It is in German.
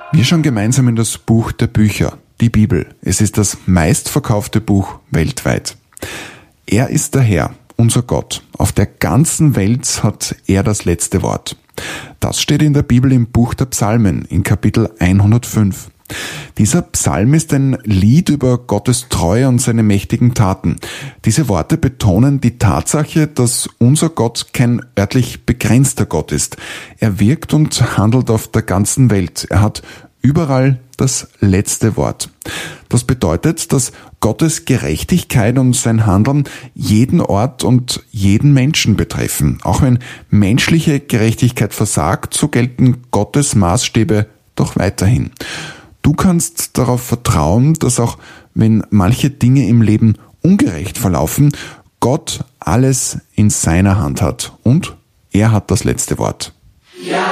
Wir schauen gemeinsam in das Buch der Bücher, die Bibel. Es ist das meistverkaufte Buch weltweit. Er ist der Herr, unser Gott. Auf der ganzen Welt hat er das letzte Wort. Das steht in der Bibel im Buch der Psalmen, in Kapitel 105. Dieser Psalm ist ein Lied über Gottes Treue und seine mächtigen Taten. Diese Worte betonen die Tatsache, dass unser Gott kein örtlich begrenzter Gott ist. Er wirkt und handelt auf der ganzen Welt. Er hat überall das letzte Wort. Das bedeutet, dass Gottes Gerechtigkeit und sein Handeln jeden Ort und jeden Menschen betreffen. Auch wenn menschliche Gerechtigkeit versagt, so gelten Gottes Maßstäbe doch weiterhin. Du kannst darauf vertrauen, dass auch wenn manche Dinge im Leben ungerecht verlaufen, Gott alles in seiner Hand hat und er hat das letzte Wort. Ja.